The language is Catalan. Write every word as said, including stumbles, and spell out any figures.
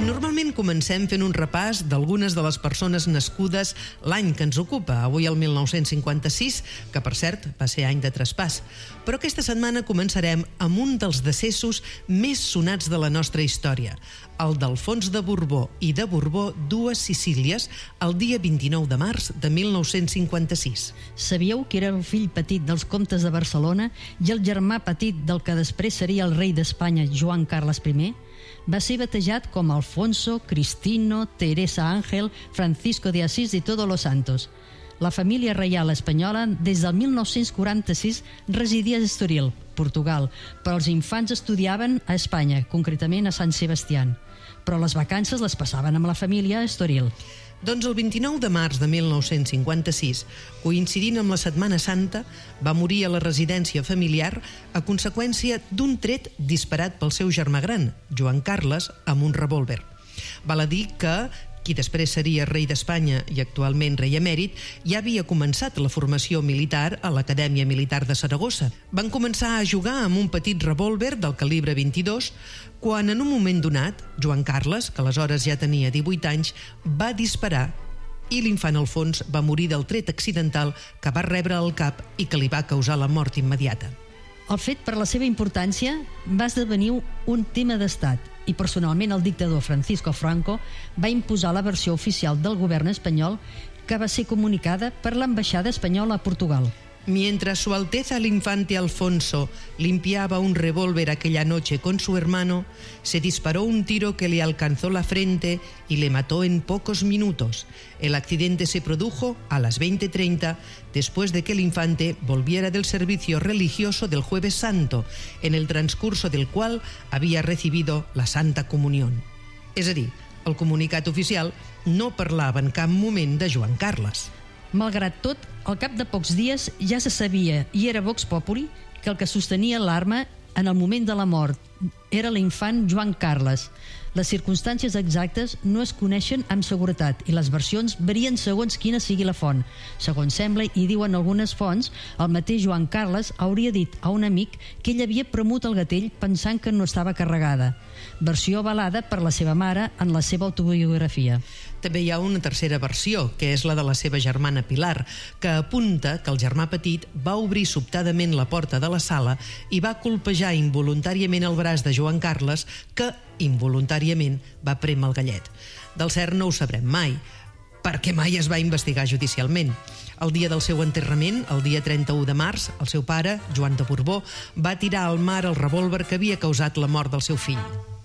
Normalment comencem fent un repàs d'algunes de les persones nascudes l'any que ens ocupa, avui el mil nou-cents cinquanta-sis, que per cert va ser any de traspàs. Però aquesta setmana començarem amb un dels decessos més sonats de la nostra història, el d'Alfons de Borbó i de Borbó, dues Sicílies, el dia vint-i-nou de març de mil nou-cents cinquanta-sis. Sabíeu que era el fill petit dels comtes de Barcelona i el germà petit del que després seria el rei d'Espanya, Joan Carles I? Va ser batejat com Alfonso, Cristino, Teresa Ángel, Francisco de Asís i Todos los Santos. La família reial espanyola des del mil nou-cents quaranta-sis residia a Estoril, Portugal, però els infants estudiaven a Espanya, concretament a Sant Sebastián. Però les vacances les passaven amb la família a Estoril. Doncs el vint-i-nou de març de mil nou-cents cinquanta-sis, coincidint amb la Setmana Santa, va morir a la residència familiar a conseqüència d'un tret disparat pel seu germà gran, Joan Carles, amb un revòlver. Val a dir que qui després seria rei d'Espanya i actualment rei emèrit, ja havia començat la formació militar a l'Acadèmia Militar de Saragossa. Van començar a jugar amb un petit revòlver del calibre vint-i-dos, quan en un moment donat, Joan Carles, que aleshores ja tenia divuit anys, va disparar i l'infant Alfons va morir del tret accidental que va rebre al cap i que li va causar la mort immediata. El fet, per la seva importància, va esdevenir un tema d'estat i personalment el dictador Francisco Franco va imposar la versió oficial del govern espanyol, que va ser comunicada per l'ambaixada espanyola a Portugal. Mientras Su Alteza el Infante Alfonso limpiaba un revólver aquella noche con su hermano, se disparó un tiro que le alcanzó la frente y le mató en pocos minutos. El accidente se produjo a las veinte treinta, después de que el infante volviera del servicio religioso del Jueves Santo, en el transcurso del cual había recibido la Santa Comunión. És a dir, el comunicat oficial no parlava en cap moment de Joan Carles. Malgrat tot, al cap de pocs dies ja se sabia, i era Vox Populi, que el que sostenia l'arma en el moment de la mort era l'infant Joan Carles. Les circumstàncies exactes no es coneixen amb seguretat i les versions varien segons quina sigui la font. Segons sembla, i diuen algunes fonts, el mateix Joan Carles hauria dit a un amic que ell havia premut el gatell pensant que no estava carregada. Versió avalada per la seva mare en la seva autobiografia. També hi ha una tercera versió, que és la de la seva germana Pilar, que apunta que el germà petit va obrir sobtadament la porta de la sala i va colpejar involuntàriament el braç de Joan Carles, que involuntàriament va prémer el gallet. Del cert no ho sabrem mai, perquè mai es va investigar judicialment. El dia del seu enterrament, el dia trenta-u de març, el seu pare, Joan de Borbó, va tirar al mar el revòlver que havia causat la mort del seu fill.